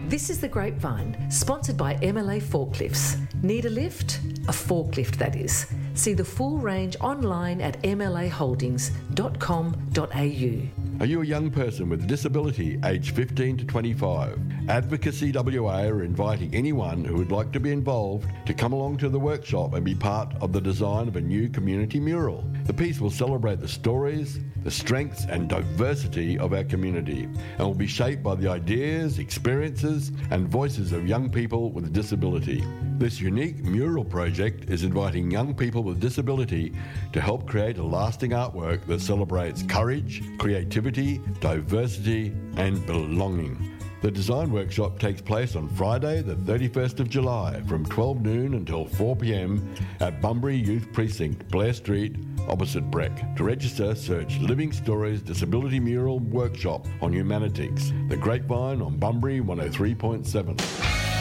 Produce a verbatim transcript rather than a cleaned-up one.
This is The Grapevine, sponsored by M L A Forklifts. Need a lift? A forklift, that is. See the full range online at m l a holdings dot com dot a u. Are you a young person with a disability aged fifteen to twenty-five? Advocacy W A are inviting anyone who would like to be involved to come along to the workshop and be part of the design of a new community mural. The piece will celebrate the stories, the strengths and diversity of our community and will be shaped by the ideas, experiences and voices of young people with a disability. This unique mural project is inviting young people with disability to help create a lasting artwork that celebrates courage, creativity, diversity and belonging. The design workshop takes place on Friday the thirty-first of July from twelve noon until four p m at Bunbury Youth Precinct, Blair Street, opposite Breck. To register, search Living Stories Disability Mural Workshop on Humanitix. The Grapevine on Bunbury one oh three point seven.